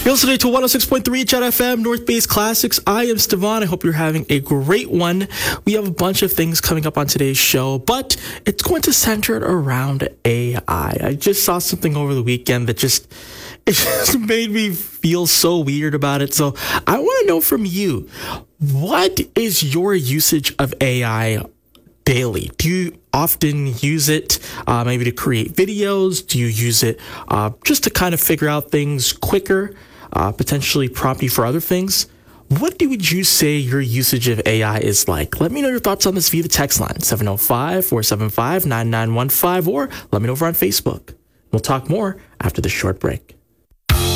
You're listening to 106.3 Chat FM, North Base Classics. I am Stevan. I hope you're having a great one. We have a bunch of things coming up on today's show, but it's going to center it around AI. I just saw something over the weekend that it just made me feel so weird about it. So I want to know from you, what is your usage of AI daily? Do you often use it maybe to create videos? Do you use it just to kind of figure out things quicker, potentially prompt you for other things? What would you say your usage of AI is like? Let me know your thoughts on this via the text line, 705-475-9915, or let me know over on Facebook. We'll talk more after this short break.